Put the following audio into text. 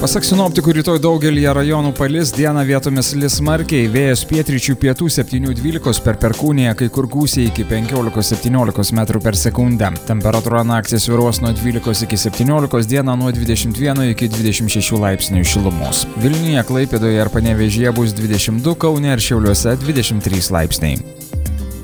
Pasak sinoptikų, rytoj daugelyje rajonų palis, dieną vietomis lis smarkiai, vėjas pietryčių pietų 7-12 per perkūniją, kai kur gūsiai iki 15-17 metrų per sekundę. Temperatūra naktį svyruos nuo 12 iki 17, dieną nuo 21 iki 26 laipsnių šilumos. Vilniuje, Klaipėdoje ir Panevėžyje bus 22, Kaune ir Šiauliuose 23 laipsniai.